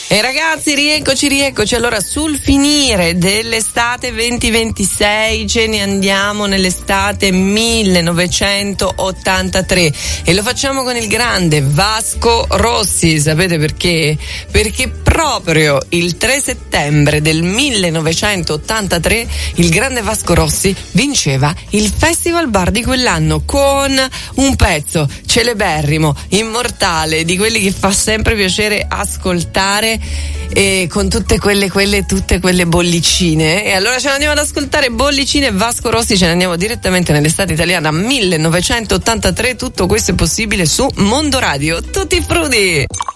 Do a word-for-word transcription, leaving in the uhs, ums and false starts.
E ragazzi, rieccoci, rieccoci. Allora, sul finire dell'estate venti ventisei ce ne andiamo nell'estate millenovecentottantatré e lo facciamo con il grande Vasco Rossi. Sapete perché? Perché proprio il tre settembre del millenovecentottantatré il grande Vasco Rossi vinceva il Festival Bar di quell'anno con un pezzo celeberrimo, immortale, di quelli che fa sempre piacere ascoltare, e con tutte quelle, quelle, tutte quelle bollicine. E allora ce ne andiamo ad ascoltare Bollicine e Vasco Rossi, ce ne andiamo direttamente nell'estate italiana millenovecentottantatré. Tutto questo è possibile su Mondo Radio. Tutti frutti!